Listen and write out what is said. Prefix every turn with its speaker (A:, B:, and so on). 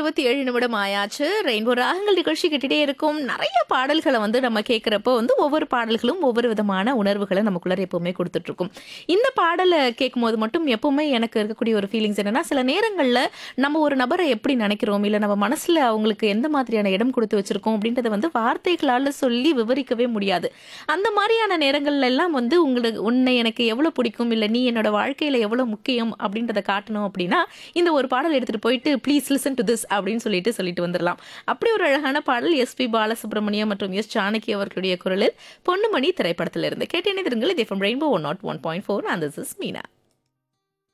A: 27 ஆயாச்சு. ரெயின்போ ராகங்கள் நிகழ்ச்சி கேட்டுட்டே இருக்கும். நிறைய பாடல்கள வந்து நம்ம கேட்கிறப்போ வந்து ஒவ்வொரு பாடல்களும் ஒவ்வொரு விதமான உணர்வுகள நமக்குள்ள எப்பவுமே குடுத்துட்டுருக்கும். இந்த பாடல கேட்கும்போது மட்டும் எப்பவுமே எனக்கு இருக்கக்கூடிய ஒரு ஃபீலிங்ஸ் என்னன்னா, சில நேரங்கள்ல நம்ம ஒரு நபர எப்படி நினைக்கிறோம், இல்ல நம்ம மனசுல அவங்களுக்கு எந்த மாதிரியான இடம் குடுத்து வச்சிருக்கோம் அப்படின்றத வந்து வார்த்தைகளால சொல்லி விவரிக்கவே முடியாது. அந்த மாரியான நேரங்கள்ல எல்லாம் வந்து உன்னை எனக்கு எவ்வளவு பிடிக்கும், இல்ல நீ என்னோட வாழ்க்கையில எவ்வளவு முக்கியம் அப்படின்றத காட்டணும் அப்படின்னா, இந்த ஒரு பாடல் எடுத்துட்டு போயிட்டு ப்ளீஸ் லிசன் டு திஸ் அப்படின்னு சொல்லிட்டு வந்துடலாம். அப்படி ஒரு அழகான பாடல் எஸ்பி பாலசுப்ரமணியம் மற்றும் எஸ் ஜானகி அவர்களுடைய குரலில் பொன்னுமணி திரைப்படத்திலிருந்து கேட்டு இணைந்திருங்கள். இது FM rainbow 101.4 and this is Meena.